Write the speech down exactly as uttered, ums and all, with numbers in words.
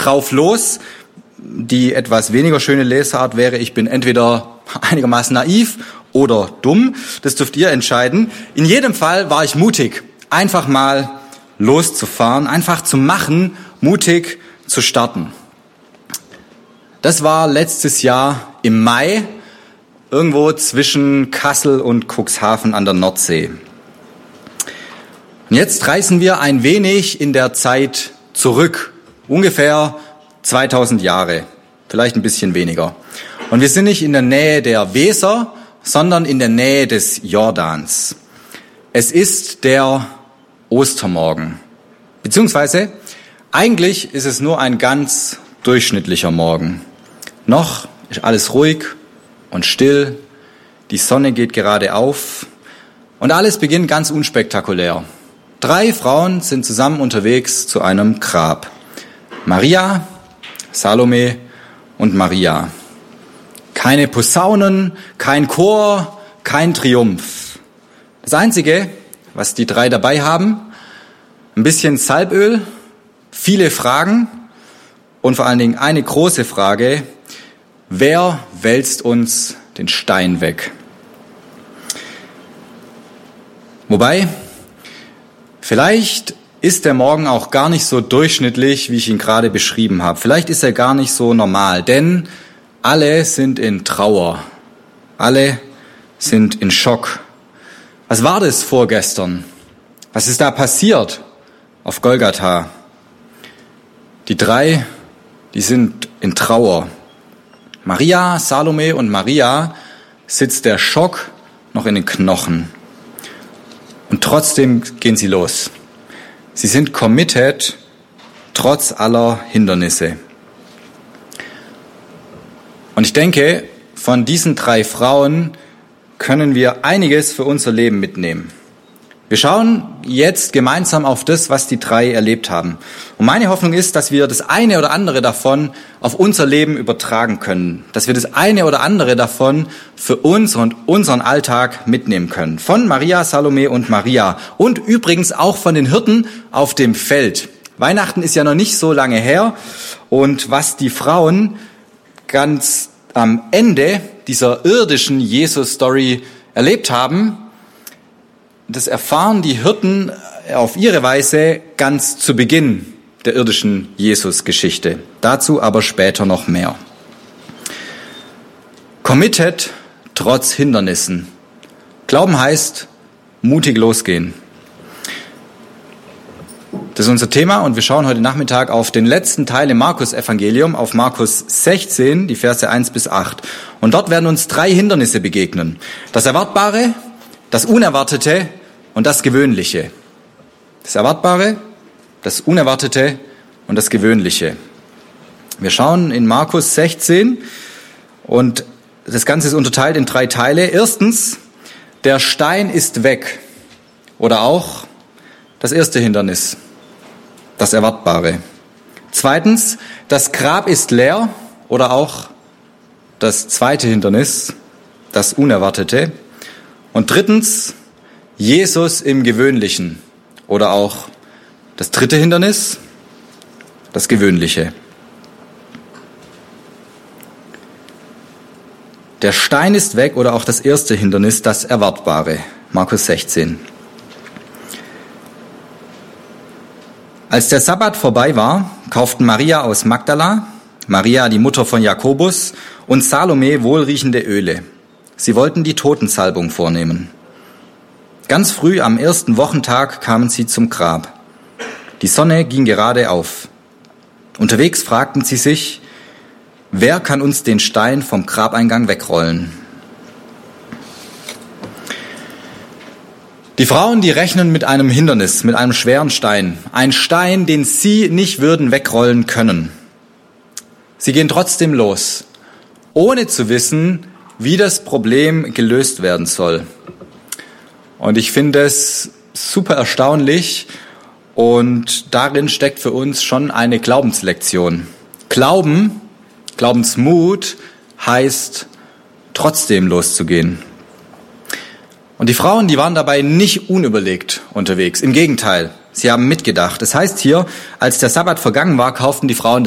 drauf los. Die etwas weniger schöne Lesart wäre, ich bin entweder einigermaßen naiv oder dumm. Das dürft ihr entscheiden. In jedem Fall war ich mutig, einfach mal loszufahren, einfach zu machen, mutig zu starten. Das war letztes Jahr im Mai, irgendwo zwischen Kassel und Cuxhaven an der Nordsee. Und jetzt reisen wir ein wenig in der Zeit zurück, ungefähr zweitausend Jahre, vielleicht ein bisschen weniger. Und wir sind nicht in der Nähe der Weser, sondern in der Nähe des Jordans. Es ist der Ostermorgen, beziehungsweise eigentlich ist es nur ein ganz durchschnittlicher Morgen. Noch ist alles ruhig und still, die Sonne geht gerade auf und alles beginnt ganz unspektakulär. Drei Frauen sind zusammen unterwegs zu einem Grab. Maria, Salome und Maria. Keine Posaunen, kein Chor, kein Triumph. Das Einzige, was die drei dabei haben, ein bisschen Salböl, viele Fragen und vor allen Dingen eine große Frage: Wer wälzt uns den Stein weg? Wobei, vielleicht ist der Morgen auch gar nicht so durchschnittlich, wie ich ihn gerade beschrieben habe. Vielleicht ist er gar nicht so normal, denn alle sind in Trauer. Alle sind in Schock. Was war das vorgestern? Was ist da passiert auf Golgatha? Die drei, die sind in Trauer. Maria, Salome und Maria sitzt der Schock noch in den Knochen. Und trotzdem gehen sie los. Sie sind committed, trotz aller Hindernisse. Und ich denke, von diesen drei Frauen können wir einiges für unser Leben mitnehmen. Wir schauen jetzt gemeinsam auf das, was die drei erlebt haben. Und meine Hoffnung ist, dass wir das eine oder andere davon auf unser Leben übertragen können. Dass wir das eine oder andere davon für uns und unseren Alltag mitnehmen können. Von Maria, Salome und Maria. Und übrigens auch von den Hirten auf dem Feld. Weihnachten ist ja noch nicht so lange her. Und was die Frauen ganz am Ende dieser irdischen Jesus-Story erlebt haben, das erfahren die Hirten auf ihre Weise ganz zu Beginn der irdischen Jesus-Geschichte. Dazu aber später noch mehr. Committed trotz Hindernissen. Glauben heißt mutig losgehen. Das ist unser Thema und wir schauen heute Nachmittag auf den letzten Teil im Markus-Evangelium, auf Markus sechzehn, die Verse eins bis acht. Und dort werden uns drei Hindernisse begegnen. Das Erwartbare, das Unerwartete und das Gewöhnliche. Das Erwartbare, das Unerwartete und das Gewöhnliche. Wir schauen in Markus sechzehn und das Ganze ist unterteilt in drei Teile. Erstens, der Stein ist weg. Oder auch das erste Hindernis, das Erwartbare. Zweitens, das Grab ist leer. Oder auch das zweite Hindernis, das Unerwartete. Und drittens, Jesus im Gewöhnlichen. Oder auch das dritte Hindernis, das Gewöhnliche. Der Stein ist weg oder auch das erste Hindernis, das Erwartbare. Markus sechzehn. Als der Sabbat vorbei war, kauften Maria aus Magdala, Maria, die Mutter von Jakobus, und Salome wohlriechende Öle. Sie wollten die Totensalbung vornehmen. Ganz früh am ersten Wochentag kamen sie zum Grab. Die Sonne ging gerade auf. Unterwegs fragten sie sich: Wer kann uns den Stein vom Grabeingang wegrollen? Die Frauen, die rechnen mit einem Hindernis, mit einem schweren Stein. Ein Stein, den sie nicht würden wegrollen können. Sie gehen trotzdem los, ohne zu wissen, wie das Problem gelöst werden soll. Und ich finde es super erstaunlich und darin steckt für uns schon eine Glaubenslektion. Glauben, Glaubensmut heißt, trotzdem loszugehen. Und die Frauen, die waren dabei nicht unüberlegt unterwegs. Im Gegenteil, sie haben mitgedacht. Das heißt hier, als der Sabbat vergangen war, kauften die Frauen